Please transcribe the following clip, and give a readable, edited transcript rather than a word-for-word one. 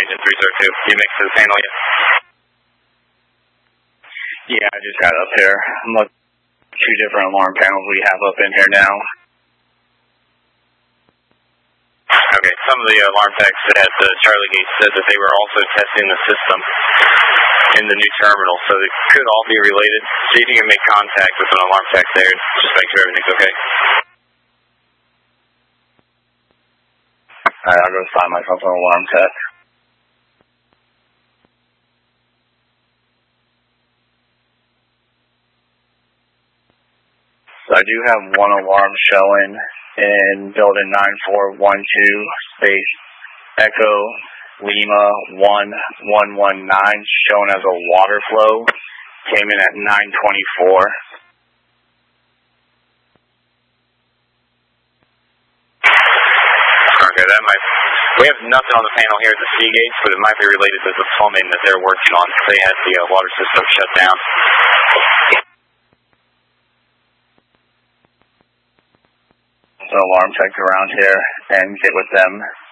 Agent 302. You mixed to the panel yet? Yeah, I just got up here. I'm looking at 2 different alarm panels we have up in here now. Okay, some of the alarm techs at Charlie Gate said that they were also testing the system in the new terminal, so they could all be related. See if you can make contact with an alarm tech there, just make sure everything's okay. Alright, I'll go find myself an alarm tech. So I do have 1 alarm showing in building 9412, space Echo Lima 1119, shown as a water flow. Came in at 924. Okay, that might. We have nothing on the panel here at the Seagates, but it might be related to the plumbing that they're working on. They had the water system shut down. So alarm tech around here and get with them.